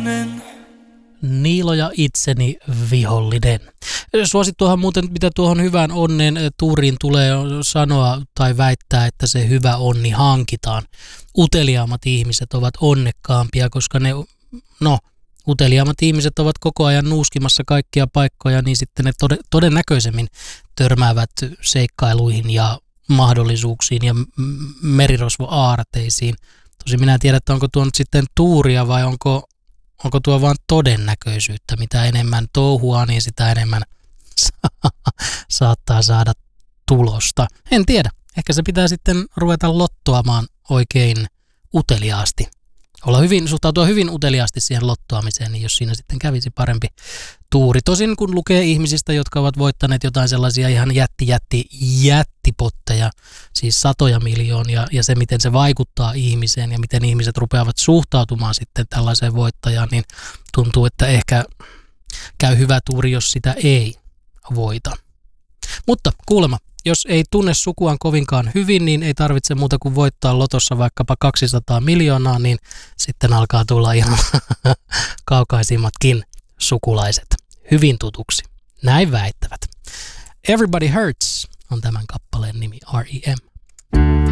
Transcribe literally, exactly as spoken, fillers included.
vihollinen. Niilo ja itseni vihollinen. Suosittuahan muuten, mitä tuohon hyvään onnen tuuriin tulee sanoa tai väittää, että se hyvä onni hankitaan. Uteliaammat ihmiset ovat onnekkaampia, koska ne, no, uteliaammat ihmiset ovat koko ajan nuuskimassa kaikkia paikkoja, niin sitten ne tod- todennäköisemmin törmäävät seikkailuihin ja mahdollisuuksiin ja merirosvoaarteisiin. Tosin minä en tiedä, että onko tuo nyt sitten tuuria vai onko Onko tuo vain todennäköisyyttä? Mitä enemmän touhua, niin sitä enemmän saattaa saada tulosta. En tiedä. Ehkä se pitää sitten ruveta lottoamaan oikein uteliaasti. Olla hyvin, suhtautua hyvin uteliaasti siihen lottoamiseen, niin jos siinä sitten kävisi parempi tuuri. Tosin kun lukee ihmisistä, jotka ovat voittaneet jotain sellaisia ihan jätti, jätti, jättipotteja, siis satoja miljoonia, ja se miten se vaikuttaa ihmiseen ja miten ihmiset rupeavat suhtautumaan sitten tällaiseen voittajaan, niin tuntuu, että ehkä käy hyvä tuuri, jos sitä ei voita. Mutta kuulemma, jos ei tunne sukuaan kovinkaan hyvin, niin ei tarvitse muuta kuin voittaa lotossa vaikkapa kaksisataa miljoonaa, niin sitten alkaa tulla ihan kaukaisimmatkin sukulaiset hyvin tutuksi. Näin väittävät. Everybody Hurts on tämän kappaleen nimi, R E M.